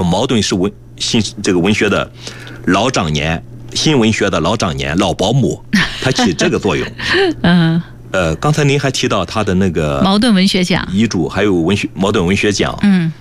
说茅盾是这个文学的老长年，新文学的老长年，老保姆，它起这个作用。刚才您还提到他的那个茅盾文学奖遗嘱，还有茅盾文学奖，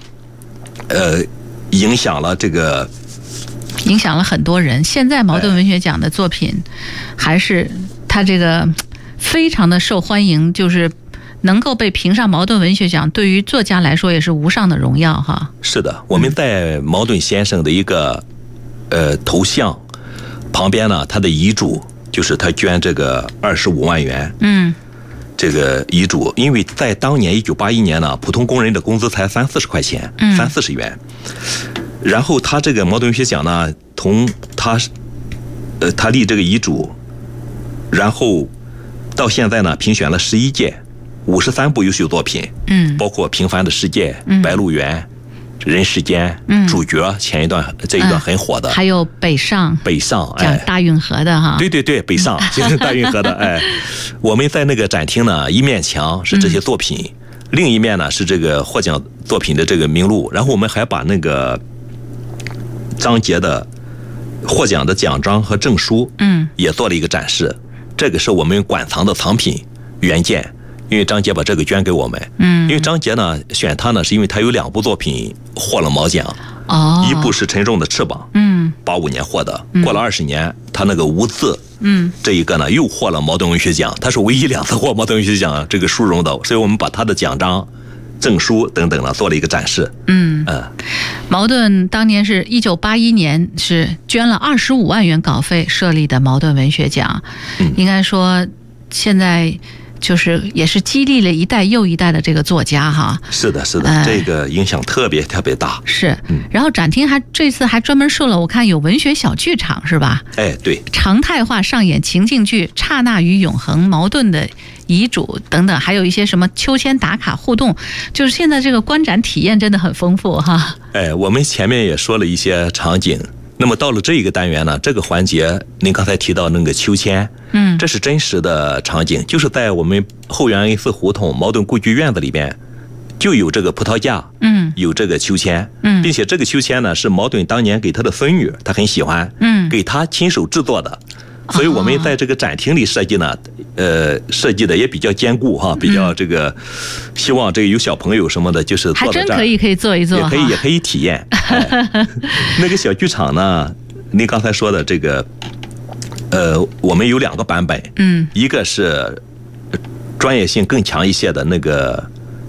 影响了很多人。现在茅盾文学奖的作品，还是他这个非常的受欢迎，就是能够被评上茅盾文学奖，对于作家来说也是无上的荣耀哈。是的，我们在茅盾先生的一个头像旁边呢，他的遗嘱就是他捐这个25万元。这个遗嘱，因为在当年1981年呢，普通工人的工资才30-40块钱，30-40元。然后他这个茅盾文学奖呢，从他立这个遗嘱，然后到现在呢，评选了11届，53部优秀作品，包括《平凡的世界》、白鹿原、人世间、主角，这一段很火的，还有北上讲大运河的哈，对，北上就是大运河的。我们在那个展厅呢，一面墙是这些作品，另一面呢是这个获奖作品的这个名录，然后我们还把那个张杰的获奖的奖章和证书，也做了一个展示。这个是我们馆藏的藏品原件。因为张杰把这个捐给我们，因为张杰呢选他呢，是因为他有2部作品获了茅奖，一部是《沉重的翅膀》，85年获的，过了20年，他那个无字，这一个呢又获了茅盾文学奖，他是唯一2次获茅盾文学奖这个殊荣的，所以我们把他的奖章、证书等等呢做了一个展示。茅盾当年是1981年是捐了25万元稿费设立的茅盾文学奖，应该说现在就是也是激励了一代又一代的这个作家哈。是的，这个影响特别大。是，然后展厅这次还专门设了，我看有文学小剧场是吧？对，常态化上演情境剧《刹那与永恒》、茅盾的遗嘱等等，还有一些什么秋千打卡互动，就是现在这个观展体验真的很丰富哈。我们前面也说了一些场景。那么到了这一个单元呢，这个环节您刚才提到那个秋千，这是真实的场景，就是在我们后园 A4 胡同茅盾故居院子里边就有这个葡萄架，有这个秋千，并且这个秋千呢是茅盾当年给他的孙女，他很喜欢，给他亲手制作的，所以我们在这个展厅里设计呢，设计的也比较坚固哈，比较这个，希望这个有小朋友什么的，就是坐在这儿还真可以做一做，也可以体验。那个小剧场呢，您刚才说的这个，我们有2个版本，一个是专业性更强一些的那个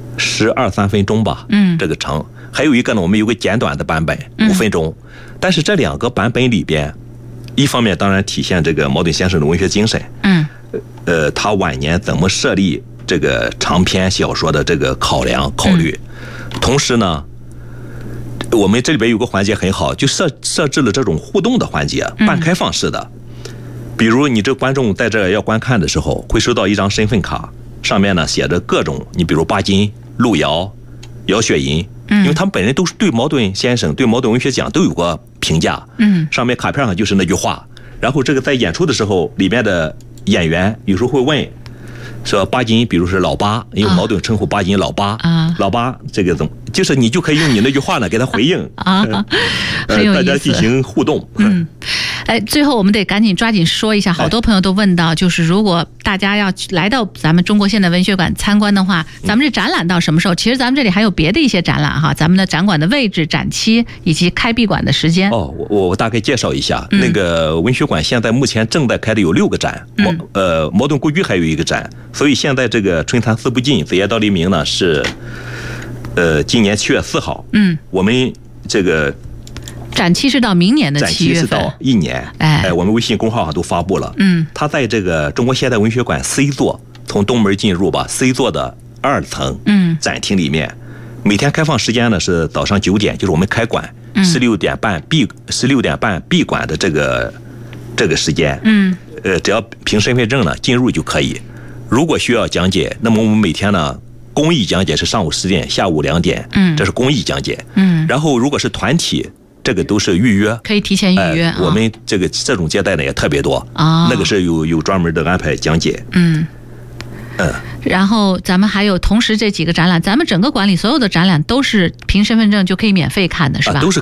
12-13分钟吧，这个长，还有一个呢，我们有个简短的版本5分钟，但是这2个版本里边，一方面当然体现这个茅盾先生的文学精神，他晚年怎么设立这个长篇小说的这个考虑，同时呢，我们这里边有个环节很好，就设置了这种互动的环节，半开放式的。比如你这观众在这要观看的时候，会收到一张身份卡，上面呢写着各种，你比如巴金、路遥、姚雪银，因为他们本人都是对茅盾先生、对茅盾文学奖都有过评价，上面卡片上就是那句话。然后这个在演出的时候，里面的演员有时候会问，说巴金，比如是老八，因为茅盾称呼巴金老八，老八这个怎么，就是你就可以用你那句话呢给他回应很有意思，大家进行互动。最后我们得赶紧抓紧说一下，好多朋友都问到，就是如果大家要来到咱们中国现代文学馆参观的话，咱们这展览到什么时候？其实咱们这里还有别的一些展览哈，咱们的展馆的位置、展期以及开闭馆的时间。我大概介绍一下，那个文学馆现在目前正在开的有6个展，茅盾故居还有一个展，所以现在这个春蚕丝不尽，子夜到黎明呢是今年7月4号，我们这个展期是到明年的7月份，展期是到1年。我们微信公号上都发布了。它在这个中国现代文学馆 C 座，从东门进入吧 ，C 座的2层展厅里面，每天开放时间呢是早上9点，就是我们开馆，16点半闭馆的这个时间。只要凭身份证呢进入就可以。如果需要讲解，那么我们每天呢公益讲解是上午10点、下午2点，这是公益讲解。然后如果是团体，这个都是预约，可以提前预约。我们这种接待呢也特别多，那个是有专门的安排讲解。然后咱们还有同时这几个展览，咱们整个馆里所有的展览都是凭身份证就可以免费看的，是吧？都是